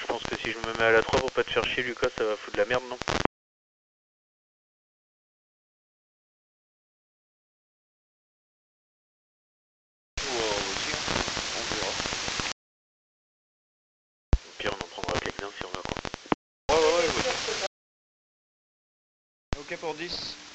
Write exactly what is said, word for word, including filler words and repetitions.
pense que si je me mets à la trois pour pas te faire chier, Lucas, ça va foutre de la merde, non? Au pire, on en prendra quelques-uns si on a quoi. Ouais, ouais, ouais. Ok pour dix.